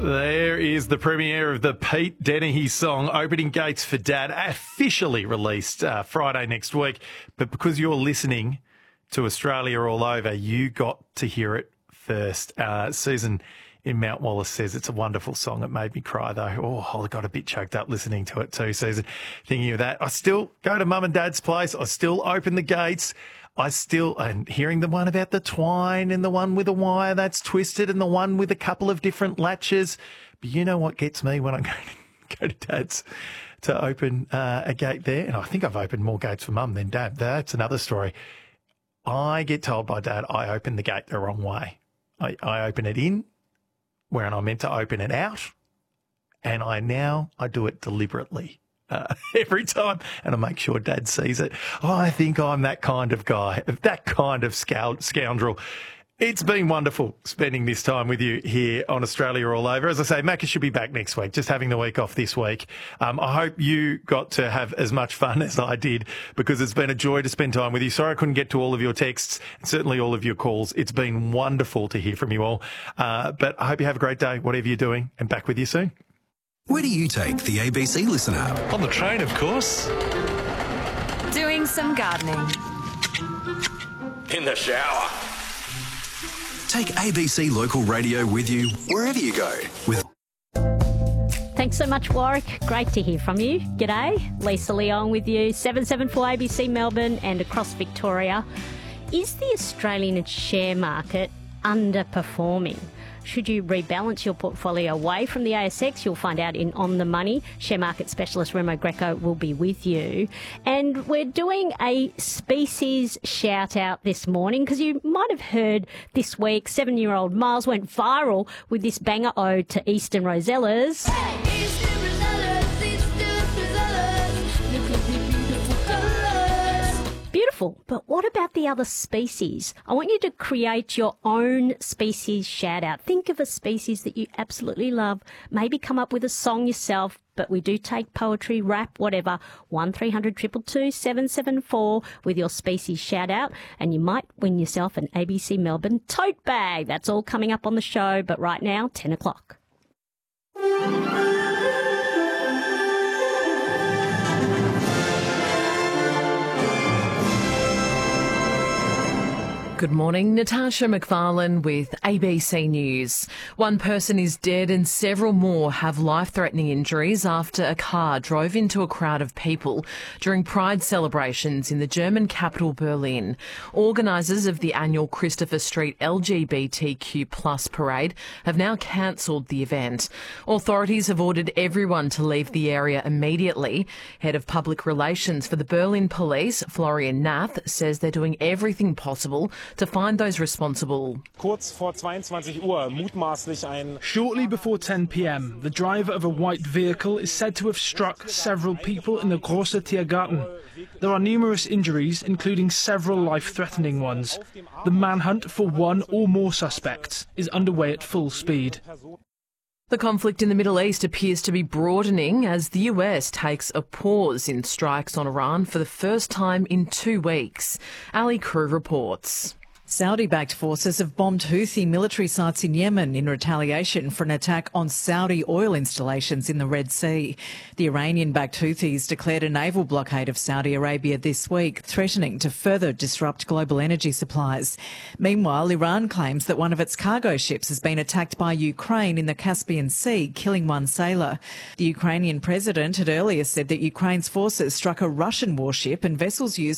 There is the premiere of the Pete Dennehy song, Opening Gates for Dad, officially released Friday next week. But because you're listening to Australia All Over, you got to hear it first. Susan in Mount Wallace says it's a wonderful song. It made me cry, though. Oh, I got a bit choked up listening to it too, Susan. Thinking of that. I still go to Mum and Dad's place. I still open the gates. And hearing the one about the twine and the one with a wire that's twisted and the one with a couple of different latches. But you know what gets me when I go to Dad's to open a gate there? And I think I've opened more gates for Mum than Dad. That's another story. I get told by Dad I open the gate the wrong way. I open it in where I'm meant to open it out, and I do it deliberately. Every time, and I make sure Dad sees it. I think I'm that kind of guy, that kind of scoundrel. It's been wonderful spending this time with you here on Australia All Over. As I say, Macca should be back next week, just having the week off this week. I hope you got to have as much fun as I did, because it's been a joy to spend time with you. Sorry I couldn't get to all of your texts and certainly all of your calls. It's been wonderful to hear from you all. But I hope you have a great day, whatever you're doing, and back with you soon. Where do you take the ABC Listen app? On the train, of course. Doing some gardening. In the shower. Take ABC Local Radio with you wherever you go. Thanks so much, Warwick. Great to hear from you. G'day. Lisa Leon with you, 774 ABC Melbourne and across Victoria. Is the Australian share market underperforming? Should you rebalance your portfolio away from the ASX? You'll find out in On the Money. Share market specialist Remo Greco will be with you. And we're doing a species shout out this morning, because you might have heard this week 7-year-old Miles went viral with this banger ode to Eastern rosellas. Hey, Eastern rosellas, Eastern rosellas, look at the beautiful colours. Beautiful, but what about the other species? I want you to create your own species shout out. Think of a species that you absolutely love. Maybe come up with a song yourself, but we do take poetry, rap, whatever. 1300 222 774 with your species shout out, and you might win yourself an ABC Melbourne tote bag. That's all coming up on the show, but right now, 10 o'clock. Good morning, Natasha McFarlane with ABC News. One person is dead and several more have life-threatening injuries after a car drove into a crowd of people during Pride celebrations in the German capital Berlin. Organisers of the annual Christopher Street LGBTQ+ parade have now cancelled the event. Authorities have ordered everyone to leave the area immediately. Head of Public Relations for the Berlin Police, Florian Nath, says they're doing everything possible to find those responsible. Shortly before 10 p.m, the driver of a white vehicle is said to have struck several people in the Große Tiergarten. There are numerous injuries, including several life-threatening ones. The manhunt for one or more suspects is underway at full speed. The conflict in the Middle East appears to be broadening as the US takes a pause in strikes on Iran for the first time in 2 weeks. Ali Crew reports. Saudi-backed forces have bombed Houthi military sites in Yemen in retaliation for an attack on Saudi oil installations in the Red Sea. The Iranian-backed Houthis declared a naval blockade of Saudi Arabia this week, threatening to further disrupt global energy supplies. Meanwhile, Iran claims that one of its cargo ships has been attacked by Ukraine in the Caspian Sea, killing one sailor. The Ukrainian president had earlier said that Ukraine's forces struck a Russian warship and vessels used